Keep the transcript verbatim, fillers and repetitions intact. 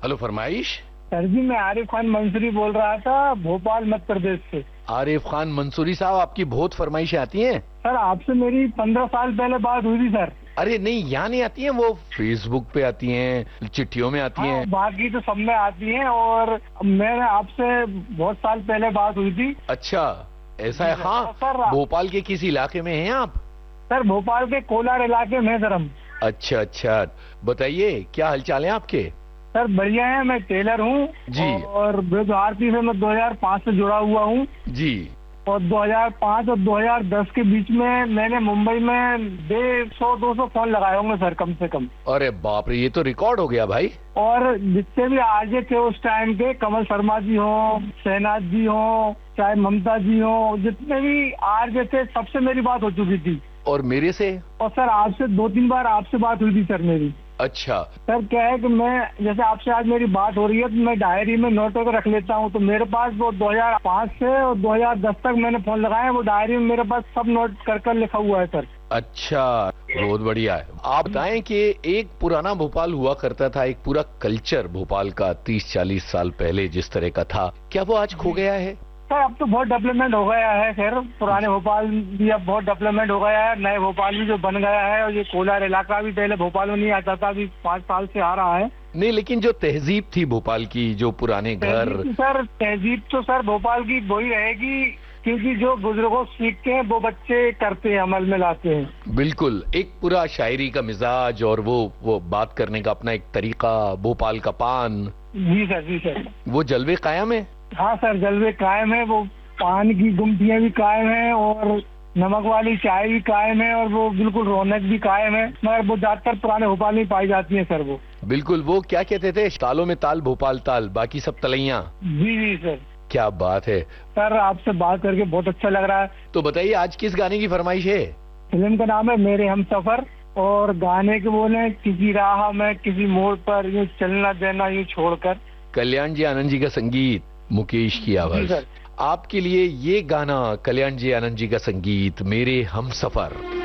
Hello, फरमाइश। Sir जी, मैं आरिफ खान मंसूरी बोल रहा था, भोपाल मध्य प्रदेश से। आरिफ खान मंसूरी साहब, आपकी बहुत फरमाइशें आती हैं। सर, आपसे मेरी पंद्रह साल पहले बात हुई थी सर। अरे नहीं, यहाँ नहीं आती हैं, वो फेसबुक पे आती हैं, चिट्ठियों में आती हाँ, हैं। बाकी तो सब में आती हैं। और मैंने आपसे बहुत साल पहले बात हुई थी। अच्छा, ऐसा है। हाँ, सर, भोपाल के किस इलाके में हैं आप? सर भोपाल के कोलार इलाके में सर हम। अच्छा अच्छा, बताइए क्या हालचाल है आपके? सर बढ़िया है, मैं टेलर हूँ जी। और बेरोजगार से मैं दो हज़ार पाँच से जुड़ा हुआ हूँ। जी। और दो हज़ार पाँच और दो हज़ार दस के बीच में मैंने मुंबई में डेढ़ सौ दो सौ फोन लगाए होंगे सर, कम से कम। अरे बाप रे, ये तो रिकॉर्ड हो गया भाई। और जितने भी आरजे थे उस टाइम के, कमल शर्मा जी हो, शहनाज जी हो, चाहे ममता जी हो, जितने भी आरजे थे सबसे मेरी बात हो चुकी थी। और मेरे से? और सर आपसे दो तीन बार आपसे बात हुई थी सर मेरी। अच्छा। सर क्या है कि मैं, जैसे आपसे आज मेरी बात हो रही है तो मैं डायरी में नोट करके रख लेता हूँ। तो मेरे पास वो दो हज़ार पाँच से और दो हज़ार दस तक मैंने फोन लगाए, वो डायरी में मेरे पास सब नोट कर कर लिखा हुआ है सर। अच्छा, बहुत बढ़िया है। आप बताएं कि एक पुराना भोपाल हुआ करता था, एक पूरा कल्चर भोपाल का तीस चालीस साल पहले जिस तरह का था, क्या वो आज खो गया है? सर अब तो बहुत डेवलपमेंट हो गया है। खैर, पुराने भोपाल भी अब बहुत डेवलपमेंट हो गया है, नए भोपाल भी जो बन गया है। और ये कोलार इलाका भी पहले भोपाल में नहीं आता था, अभी पाँच साल से आ रहा है। नहीं, लेकिन जो तहजीब थी भोपाल की, जो पुराने घर। तहजीब सर, तहजीब तो सर भोपाल की वही रहेगी, क्योंकि जो बुजुर्गों सीखते हैं वो बच्चे करते हैं, अमल में लाते हैं। बिल्कुल, एक पूरा शायरी का मिजाज और वो वो बात करने का अपना एक तरीका, भोपाल का पान। जी सर, जी सर। वो जलवे कायम है। हाँ सर, जलवे कायम है। वो पान की गुमटियाँ भी कायम है और नमक वाली चाय भी कायम है और वो बिल्कुल रौनक भी कायम है। मगर वो ज्यादातर पुराने भोपाल में पाई जाती है सर। वो बिल्कुल, वो क्या कहते थे, तालों में ताल भोपाल ताल, बाकी सब तलैया। जी जी सर। क्या बात है सर, आपसे बात करके बहुत अच्छा लग रहा है। तो बताइए, आज किस गाने की फरमाइश है? फिल्म का नाम है मेरे हमसफर और गाने के बोले, किसी राह में किसी मोड़ पर यूं चलना देना यूं छोड़कर। कल्याण जी आनंद जी का संगीत, मुकेश की आवाज। आपके लिए ये गाना, कल्याण जी आनंद जी का संगीत, मेरे हमसफर।